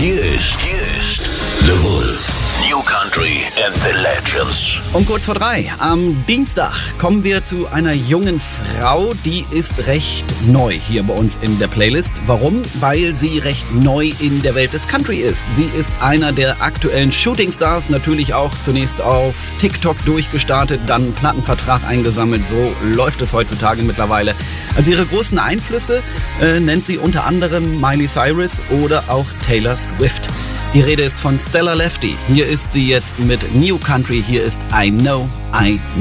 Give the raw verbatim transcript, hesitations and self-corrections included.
Hier ist, hier ist The Wolf. New Country and the Legends. Um kurz vor drei am Dienstag kommen wir zu einer jungen Frau, die ist recht neu hier bei uns in der Playlist. Warum? Weil sie recht neu in der Welt des Country ist. Sie ist einer der aktuellen Shootingstars, natürlich auch zunächst auf TikTok durchgestartet, dann einen Plattenvertrag eingesammelt. So läuft es heutzutage mittlerweile. Als ihre großen Einflüsse äh, nennt sie unter anderem Miley Cyrus oder auch Taylor Swift. Die Rede ist von Stella Lefty. Hier ist sie jetzt mit New Country. Hier ist I Know, I